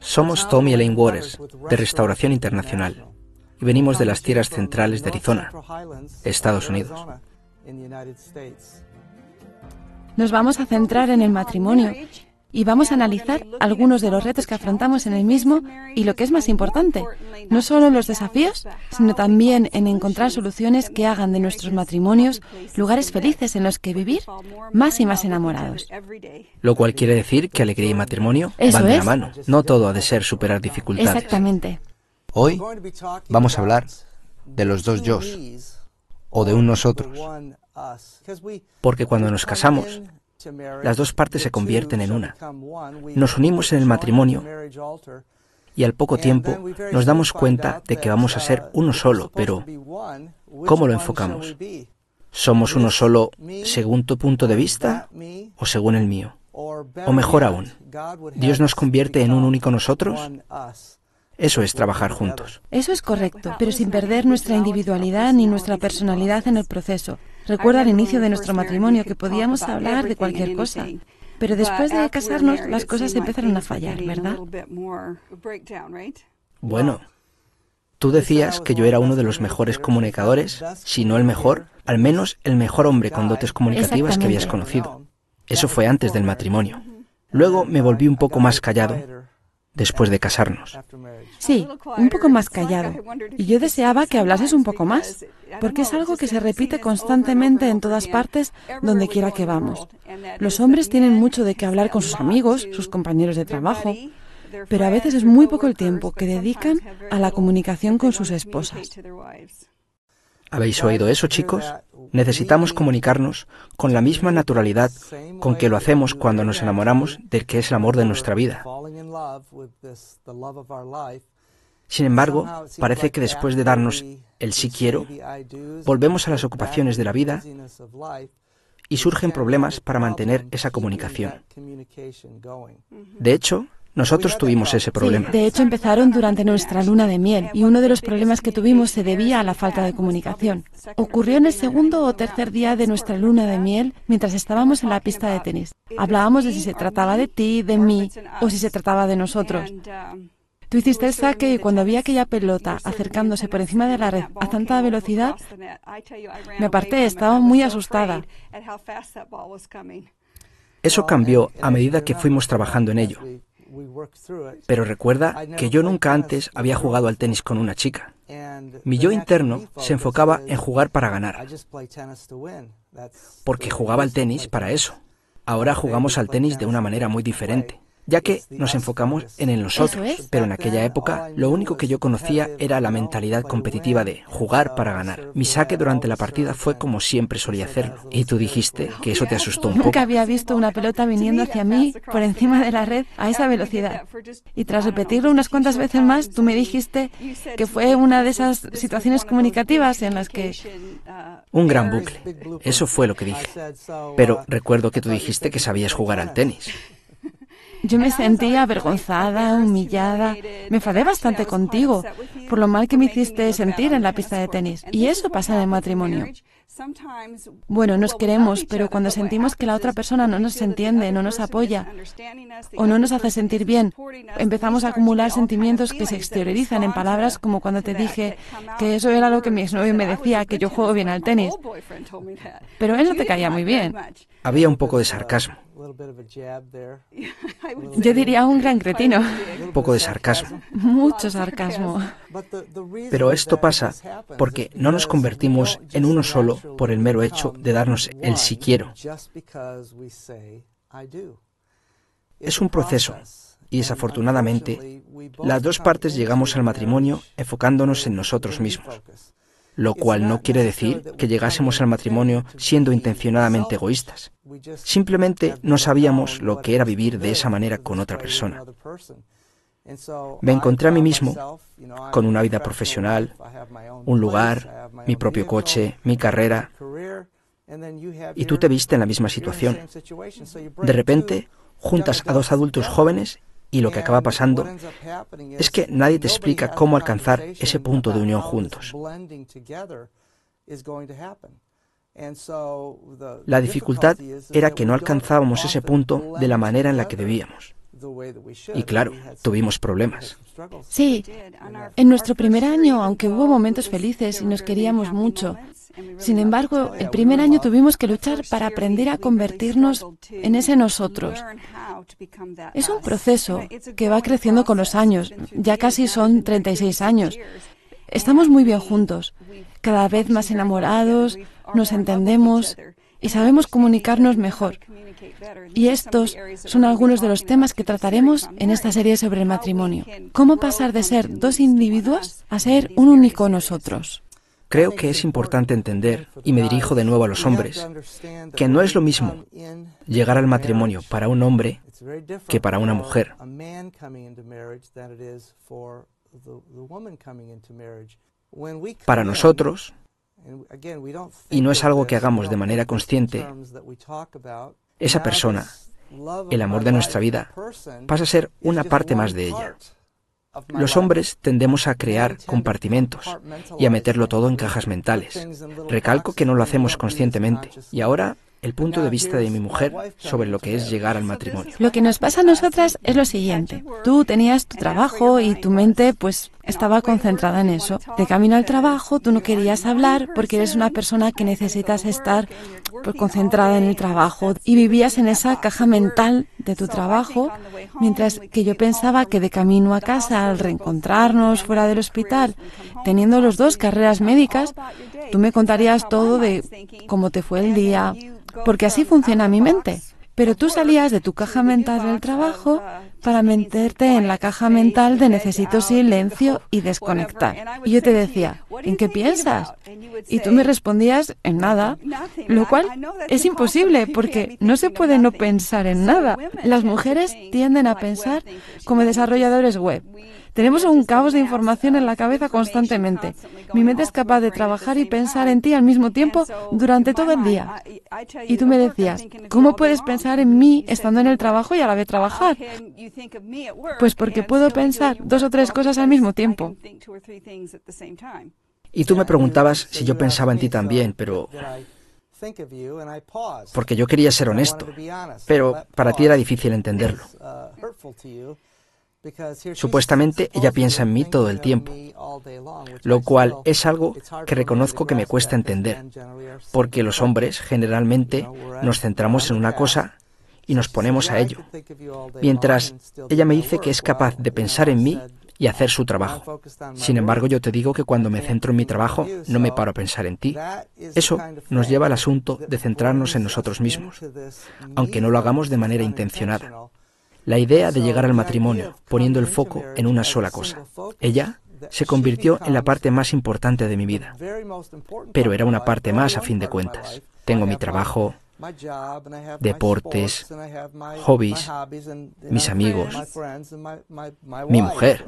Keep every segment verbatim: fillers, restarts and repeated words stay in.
Somos Tom y Elaine Waters, de Restauración Internacional, y venimos de las tierras centrales de Arizona, Estados Unidos. Nos vamos a centrar en el matrimonio y vamos a analizar algunos de los retos que afrontamos en el mismo y, lo que es más importante, no solo los desafíos, sino también en encontrar soluciones que hagan de nuestros matrimonios lugares felices en los que vivir más y más enamorados. Lo cual quiere decir que alegría y matrimonio Eso van de la es. mano. No todo ha de ser superar dificultades. Exactamente. Hoy vamos a hablar de los dos yos, o de un nosotros. Porque cuando nos casamos, las dos partes se convierten en una. Nos unimos en el matrimonio y al poco tiempo nos damos cuenta de que vamos a ser uno solo, pero ¿cómo lo enfocamos? ¿Somos uno solo según tu punto de vista o según el mío? O mejor aún, ¿Dios nos convierte en un único nosotros? Eso es trabajar juntos. Eso es correcto, pero sin perder nuestra individualidad ni nuestra personalidad en el proceso. Recuerda al inicio de nuestro matrimonio que podíamos hablar de cualquier cosa, pero después de casarnos las cosas empezaron a fallar, ¿verdad? Bueno, tú decías que yo era uno de los mejores comunicadores, si no el mejor, al menos el mejor hombre con dotes comunicativas que habías conocido. Eso fue antes del matrimonio. Luego me volví un poco más callado después de casarnos. Sí, un poco más callado. Y yo deseaba que hablases un poco más, porque es algo que se repite constantemente en todas partes, donde quiera que vamos. Los hombres tienen mucho de qué hablar con sus amigos, sus compañeros de trabajo, pero a veces es muy poco el tiempo que dedican a la comunicación con sus esposas. ¿Habéis oído eso, chicos? Necesitamos comunicarnos con la misma naturalidad con que lo hacemos cuando nos enamoramos del que es el amor de nuestra vida. Sin embargo, parece que después de darnos el sí quiero, volvemos a las ocupaciones de la vida y surgen problemas para mantener esa comunicación. De hecho, nosotros tuvimos ese problema. Sí, de hecho empezaron durante nuestra luna de miel y uno de los problemas que tuvimos se debía a la falta de comunicación. Ocurrió en el segundo o tercer día de nuestra luna de miel mientras estábamos en la pista de tenis. Hablábamos de si se trataba de ti, de mí o si se trataba de nosotros. Tú hiciste el saque y cuando vi aquella pelota acercándose por encima de la red a tanta velocidad, me aparté, estaba muy asustada. Eso cambió a medida que fuimos trabajando en ello. Pero recuerda que yo nunca antes había jugado al tenis con una chica. Mi yo interno se enfocaba en jugar para ganar, porque jugaba al tenis para eso. Ahora jugamos al tenis de una manera muy diferente, ya que nos enfocamos en el nosotros, pero en aquella época lo único que yo conocía era la mentalidad competitiva de jugar para ganar. Mi saque durante la partida fue como siempre solía hacerlo, y tú dijiste que eso te asustó un poco. Nunca había visto una pelota viniendo hacia mí por encima de la red a esa velocidad. Y tras repetirlo unas cuantas veces más, tú me dijiste que fue una de esas situaciones comunicativas en las que... Un gran bucle. Eso fue lo que dije. Pero recuerdo que tú dijiste que sabías jugar al tenis. Yo me sentía avergonzada, humillada, me enfadé bastante contigo por lo mal que me hiciste sentir en la pista de tenis. Y eso pasa en el matrimonio. Bueno, nos queremos, pero cuando sentimos que la otra persona no nos entiende, no nos apoya o no nos hace sentir bien, empezamos a acumular sentimientos que se exteriorizan en palabras como cuando te dije que eso era lo que mi exnovio me decía, que yo juego bien al tenis. Pero él no te caía muy bien. Había un poco de sarcasmo. Yo diría un gran cretino. Un poco de sarcasmo. Mucho sarcasmo. Pero esto pasa porque no nos convertimos en uno solo por el mero hecho de darnos el sí quiero. Es un proceso y desafortunadamente las dos partes llegamos al matrimonio enfocándonos en nosotros mismos. Lo cual no quiere decir que llegásemos al matrimonio siendo intencionadamente egoístas. Simplemente no sabíamos lo que era vivir de esa manera con otra persona. Me encontré a mí mismo con una vida profesional, un lugar, mi propio coche, mi carrera, y tú te viste en la misma situación. De repente, juntas a dos adultos jóvenes y lo que acaba pasando es que nadie te explica cómo alcanzar ese punto de unión juntos. La dificultad era que no alcanzábamos ese punto de la manera en la que debíamos. Y claro, tuvimos problemas. Sí, en nuestro primer año, aunque hubo momentos felices y nos queríamos mucho, sin embargo, el primer año tuvimos que luchar para aprender a convertirnos en ese nosotros. Es un proceso que va creciendo con los años, ya casi son treinta y seis años. Estamos muy bien juntos, cada vez más enamorados, nos entendemos y sabemos comunicarnos mejor. Y estos son algunos de los temas que trataremos en esta serie sobre el matrimonio. ¿Cómo pasar de ser dos individuos a ser un único nosotros? Creo que es importante entender, y me dirijo de nuevo a los hombres, que no es lo mismo llegar al matrimonio para un hombre que para una mujer. Para nosotros, y no es algo que hagamos de manera consciente, esa persona, el amor de nuestra vida, pasa a ser una parte más de ella. Los hombres tendemos a crear compartimentos y a meterlo todo en cajas mentales. Recalco que no lo hacemos conscientemente. Y ahora, el punto de vista de mi mujer sobre lo que es llegar al matrimonio. Lo que nos pasa a nosotras es lo siguiente. Tú tenías tu trabajo y tu mente, pues, estaba concentrada en eso. De camino al trabajo, tú no querías hablar porque eres una persona que necesitas estar pues, concentrada en el trabajo y vivías en esa caja mental de tu trabajo, mientras que yo pensaba que de camino a casa, al reencontrarnos fuera del hospital, teniendo los dos carreras médicas, tú me contarías todo de cómo te fue el día, porque así funciona mi mente. Pero tú salías de tu caja mental del trabajo para meterte en la caja mental de necesito silencio y desconectar. Y yo te decía, ¿en qué piensas? Y tú me respondías, en nada, lo cual es imposible porque no se puede no pensar en nada. Las mujeres tienden a pensar como desarrolladores web. Tenemos un caos de información en la cabeza constantemente. Mi mente es capaz de trabajar y pensar en ti al mismo tiempo durante todo el día. Y tú me decías, ¿cómo puedes pensar en mí estando en el trabajo y a la vez trabajar? Pues porque puedo pensar dos o tres cosas al mismo tiempo. Y tú me preguntabas si yo pensaba en ti también, pero... porque yo quería ser honesto, pero para ti era difícil entenderlo. Supuestamente ella piensa en mí todo el tiempo, lo cual es algo que reconozco que me cuesta entender, porque los hombres generalmente nos centramos en una cosa y nos ponemos a ello, mientras ella me dice que es capaz de pensar en mí y hacer su trabajo. Sin embargo, yo te digo que cuando me centro en mi trabajo, no me paro a pensar en ti. Eso nos lleva al asunto de centrarnos en nosotros mismos, aunque no lo hagamos de manera intencionada. La idea de llegar al matrimonio, poniendo el foco en una sola cosa. Ella se convirtió en la parte más importante de mi vida, pero era una parte más a fin de cuentas. Tengo mi trabajo, deportes, hobbies, mis amigos, mi mujer.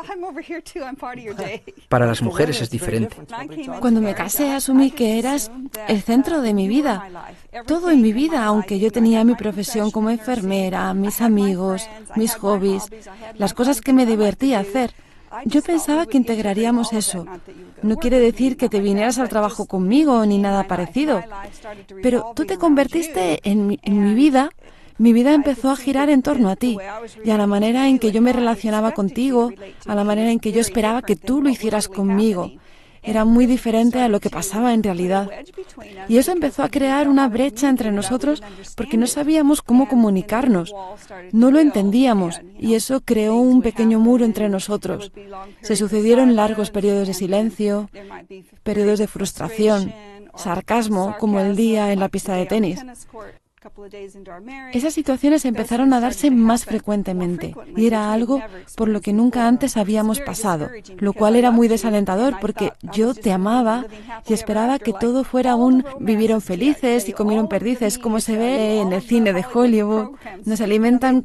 Para las mujeres es diferente. Cuando me casé asumí que eras el centro de mi vida, todo en mi vida, aunque yo tenía mi profesión como enfermera, mis amigos, mis hobbies, las cosas que me divertía hacer. Yo pensaba que integraríamos eso. No quiere decir que te vinieras al trabajo conmigo ni nada parecido, pero tú te convertiste en mi, en mi vida. Mi vida empezó a girar en torno a ti y a la manera en que yo me relacionaba contigo, a la manera en que yo esperaba que tú lo hicieras conmigo. Era muy diferente a lo que pasaba en realidad. Y eso empezó a crear una brecha entre nosotros porque no sabíamos cómo comunicarnos. No lo entendíamos y eso creó un pequeño muro entre nosotros. Se sucedieron largos periodos de silencio, periodos de frustración, sarcasmo, como el día en la pista de tenis. Esas situaciones empezaron a darse más frecuentemente y era algo por lo que nunca antes habíamos pasado, lo cual era muy desalentador porque yo te amaba y esperaba que todo fuera un vivieron felices y comieron perdices como se ve en el cine de Hollywood. Nos alimentan